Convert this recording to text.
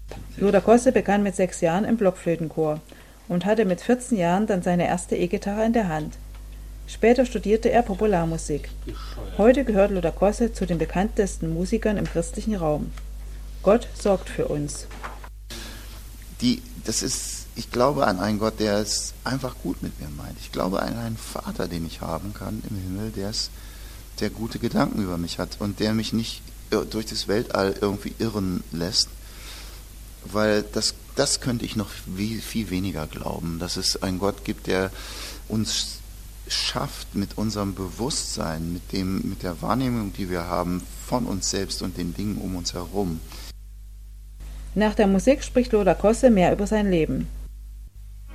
Lothar Kosse begann mit 6 Jahren im Blockflötenchor und hatte mit 14 Jahren dann seine erste E-Gitarre in der Hand. Später studierte er Popularmusik. Heute gehört Lothar Kosse zu den bekanntesten Musikern im christlichen Raum. Gott sorgt für uns. Ich glaube an einen Gott, der es einfach gut mit mir meint. Ich glaube an einen Vater, den ich haben kann im Himmel, der gute Gedanken über mich hat und der mich nicht durch das Weltall irgendwie irren lässt, weil das könnte ich noch viel weniger glauben, dass es einen Gott gibt, der uns schafft mit unserem Bewusstsein, mit der Wahrnehmung, die wir haben von uns selbst und den Dingen um uns herum. Nach der Musik spricht Lothar Kosse mehr über sein Leben.